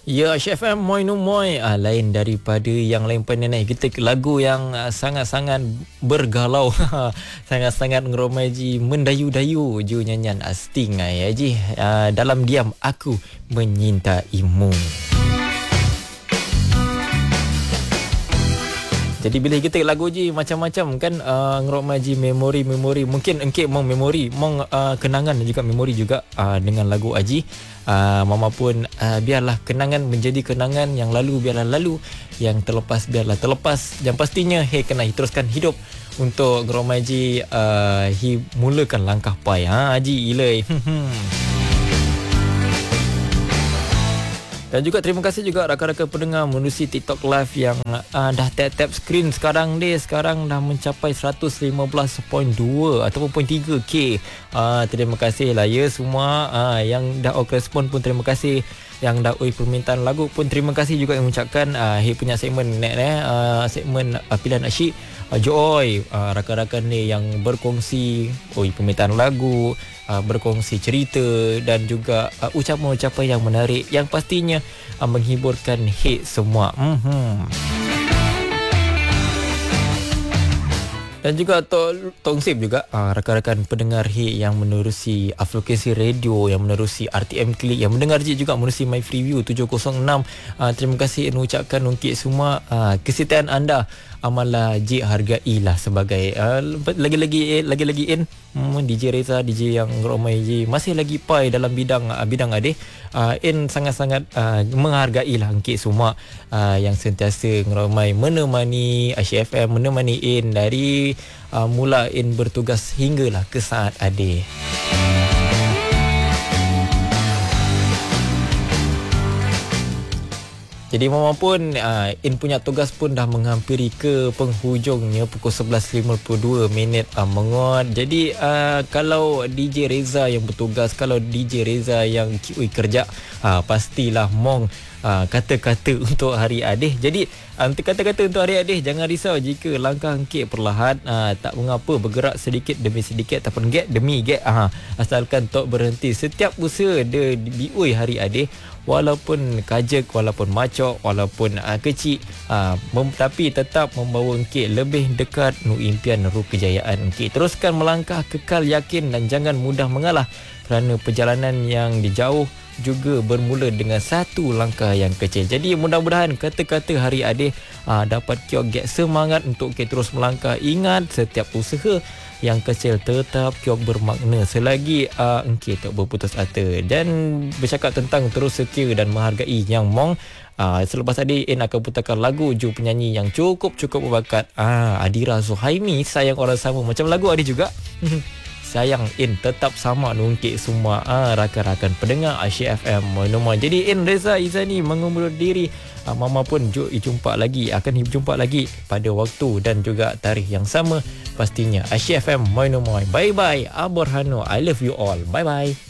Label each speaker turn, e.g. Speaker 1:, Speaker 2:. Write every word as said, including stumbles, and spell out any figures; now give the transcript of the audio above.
Speaker 1: Ya, Asyik F M Moi No Moi ah, lain daripada yang lain penenai. Kita ke lagu yang ah, sangat-sangat bergalau. Sangat-sangat ngeromaji mendayu-dayu ju nyanyian Sting ya ji. Ah, dalam diam aku menyintaimu. Jadi bila kita lagu je macam-macam kan uh, ngeromaji memori-memori. Mungkin engkau mong memori, mong uh, kenangan dan juga memori juga uh, dengan lagu Aji. Uh, mama pun uh, biarlah kenangan menjadi kenangan, yang lalu biarlah lalu, yang terlepas biarlah terlepas. Dan pastinya hey kena teruskan hidup untuk ngeromaji uh, hi mulakan langkah pai. Ha Aji ilai. Dan juga terima kasih juga rakan-rakan pendengar menerusi TikTok Live yang uh, dah tap-tap screen sekarang ni. Sekarang dah mencapai seratus lima belas perpuluhan dua ataupun point tiga K. Uh, terima kasih lah ya semua. Uh, yang dah respon pun terima kasih. Yang dah oi permintaan lagu pun terima kasih juga yang mengucapkan. Uh, hey punya segmen net eh, uh, segmen uh, pilihan asyik. Uh, Joy, uh, rakan-rakan ni yang berkongsi oi permintaan lagu, uh, berkongsi cerita dan juga uh, ucapan-ucapan yang menarik yang pastinya uh, menghiburkan hit semua. Mhm. Dan juga Tok Tong Sip juga uh, rakan-rakan pendengar hit yang menerusi aplikasi radio, yang menerusi R T M Click, yang mendengar juga menerusi My Freeview tujuh kosong enam. Uh, terima kasih mengucapkan untuk semua uh, kesetiaan anda. Amalah J hargailah sebagai uh, lagi-lagi lagi-lagi in hmm, D J Reza, D J yang ramai J masih lagi pai dalam bidang uh, bidang adeh. Uh, in sangat-sangat uh, menghargailah engkau semua uh, yang sentiasa ngeramai menemani Asyik F M, menemani in dari uh, mula in bertugas hinggalah ke saat adeh. Jadi mama pun uh, in punya tugas pun dah menghampiri ke penghujungnya pukul sebelas lima puluh dua minit uh, menguat. Jadi uh, kalau D J Reza yang bertugas, kalau D J Reza yang kiui kerja, uh, pastilah mong uh, kata-kata untuk hari adeh. Jadi uh, kata-kata untuk hari adeh, jangan risau jika langkah engkau perlahan, uh, tak mengapa, bergerak sedikit demi sedikit ataupun get demi get, uh, asalkan tak berhenti. Setiap usaha dia biui hari adeh, walaupun kajak, walaupun macok, walaupun uh, kecil, uh, mem- tapi tetap membawa engkau lebih dekat nu impian nu kejayaan engkau. Teruskan melangkah, kekal yakin dan jangan mudah mengalah, kerana perjalanan yang jauh juga bermula dengan satu langkah yang kecil. Jadi mudah-mudahan kata-kata hari adeh uh, dapat kau get semangat untuk kau terus melangkah. Ingat, setiap usaha yang kecil tetap kau bermakna selagi uh, engkau tak berputus asa. Dan bercakap tentang terus setia dan menghargai yang mong, uh, selepas tadi In akan putarkan lagu ju penyanyi yang cukup-cukup berbakat, uh, Adira Suhaimi, Sayang Orang Sama. Macam lagu Adi juga. Sayang In tetap sama nungkik semua ah, rakan-rakan pendengar Asyik F M Moi No Moi. Jadi In Reza Izani mengundur diri. ah, Mama pun ju- jumpa lagi, akan jumpa lagi pada waktu dan juga tarikh yang sama pastinya. Asyik F M Moi No Moi. Bye bye. Aborhano, I love you all. Bye bye.